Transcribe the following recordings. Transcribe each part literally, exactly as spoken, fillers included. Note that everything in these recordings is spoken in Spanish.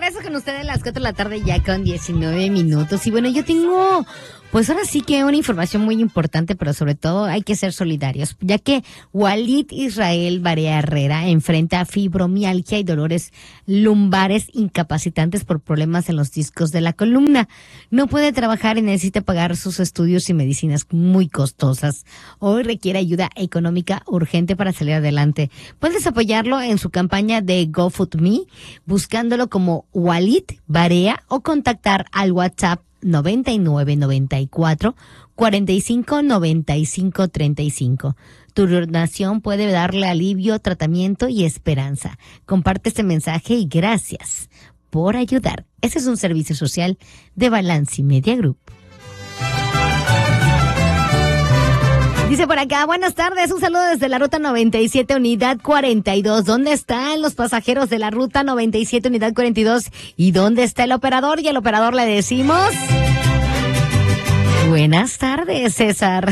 regreso con ustedes a las cuatro de la tarde ya con diecinueve minutos. Y bueno, yo tengo, pues ahora sí que una información muy importante, pero sobre todo hay que ser solidarios, ya que Walid Israel Barea Herrera enfrenta fibromialgia y dolores lumbares incapacitantes por problemas en los discos de la columna. No puede trabajar y necesita pagar sus estudios y medicinas muy costosas. Hoy requiere ayuda económica urgente para salir adelante. Puedes apoyarlo en su campaña de GoFundMe, buscándolo como Walid Barea o contactar al WhatsApp noventa y nueve noventa y cuatro cuarenta y cinco noventa y cinco treinta y cinco. Tu donación puede darle alivio, tratamiento y esperanza. Comparte este mensaje y gracias por ayudar. Ese es un servicio social de Balance Media Group. Dice por acá, buenas tardes, un saludo desde la ruta noventa y siete, unidad cuarenta y dos. ¿Dónde están los pasajeros de la ruta noventa y siete, unidad cuarenta y dos? ¿Y dónde está el operador? Y al operador le decimos... Buenas tardes, César.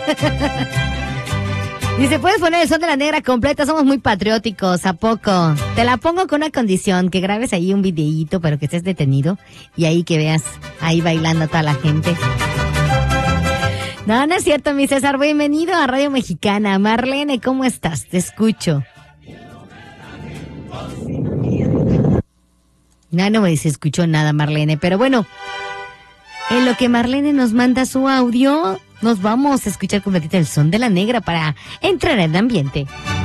Dice, ¿puedes poner el son de la negra completa? Somos muy patrióticos, ¿a poco? Te la pongo con una condición, que grabes ahí un videíto, pero que estés detenido, y ahí que veas ahí bailando a toda la gente. No, no es cierto, mi César. Bienvenido a Radio Mexicana. Marlene, ¿cómo estás? Te escucho. No, no me se escuchó nada, Marlene. Pero bueno, en lo que Marlene nos manda su audio, nos vamos a escuchar completito el son de la negra para entrar en ambiente.